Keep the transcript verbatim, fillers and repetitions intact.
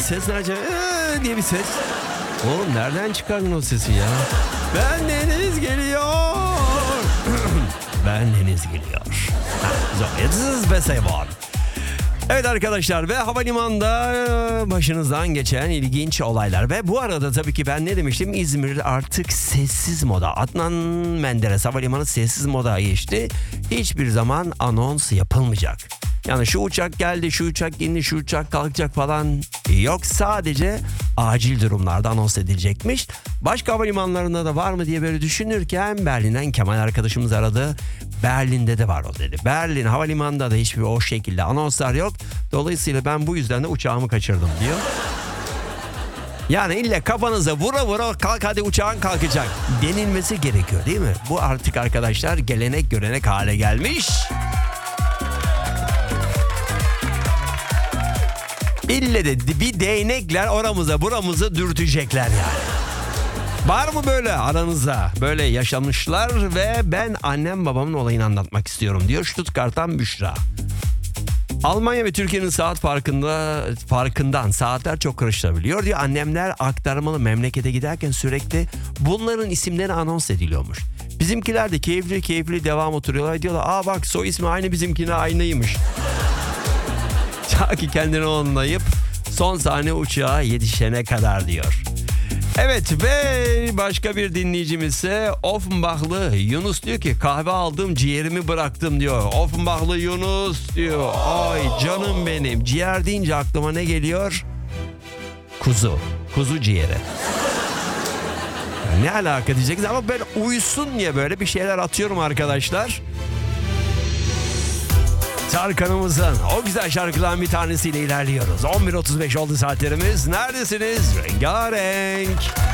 ses ne acaba? Ee, diye bir ses. Oğlum nereden çıkardın o sesi ya? Bendeniz geliyor. Bendeniz geliyor. So it's the best I want. Evet arkadaşlar, ve havalimanında başınızdan geçen ilginç olaylar. Ve bu arada tabii ki ben ne demiştim? İzmir artık sessiz moda. Adnan Menderes Havalimanı sessiz moda geçti. Hiçbir zaman anons yapılmayacak. Yani şu uçak geldi, şu uçak indi, şu uçak kalkacak falan yok. Sadece acil durumlarda anons edilecekmiş. Başka havalimanlarında da var mı diye böyle düşünürken Berlin'den Kemal arkadaşımız aradı. Berlin'de de var o dedi. Berlin havalimanında da hiçbir o şekilde anonslar yok. Dolayısıyla ben bu yüzden de uçağımı kaçırdım diyor. Yani illa kafanıza vura vura kalk hadi uçağın kalkacak denilmesi gerekiyor değil mi? Bu artık arkadaşlar gelenek görenek hale gelmiş. İlle de bir değnekler oramıza buramıza dürtecekler yani. Var mı böyle aranızda böyle yaşamışlar? Ve ben annem babamın olayını anlatmak istiyorum diyor Stuttgart'tan Büşra. Almanya ve Türkiye'nin saat farkında farkından saatler çok karışabiliyor diyor. Annemler aktarmalı memlekete giderken sürekli bunların isimleri anons ediliyormuş. Bizimkiler de keyifli keyifli devam oturuyorlar, diyorlar aa bak soy ismi aynı bizimkine aynıymış. Ta ki kendini anlayıp son sahne uçağa yetişene kadar diyor. Evet, ve başka bir dinleyicimiz ise Offenbachlı Yunus diyor ki kahve aldım ciğerimi bıraktım diyor. Offenbachlı Yunus diyor. Ay canım benim, ciğer deyince aklıma ne geliyor? Kuzu. Kuzu ciğeri. Ne alaka diyeceksiniz ama ben uyusun diye böyle bir şeyler atıyorum arkadaşlar. Tarkan'ımızın o güzel şarkıların bir tanesiyle ilerliyoruz. on bir otuz beş oldu saatlerimiz. Neredesiniz? Rengarenk.